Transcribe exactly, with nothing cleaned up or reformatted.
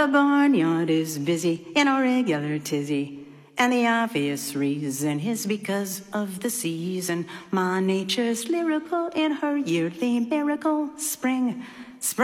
The barnyard is busy in a regular tizzy, and the obvious reason is because of the season. My nature's lyrical in her yearly miracle. Spring